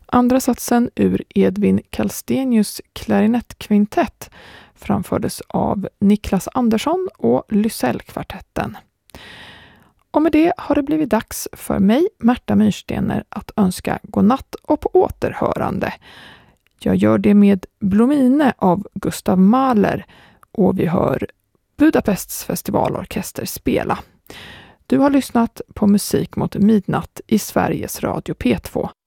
Andra satsen ur Edvin Kalstenius klarinettkvintett framfördes av Niklas Andersson och Lysell-kvartetten. Och med det har det blivit dags för mig, Märta Myrstener, att önska godnatt och på återhörande. Jag gör det med Blomine av Gustav Mahler och vi hör Budapests festivalorkester spela. Du har lyssnat på Musik mot midnatt i Sveriges Radio P2.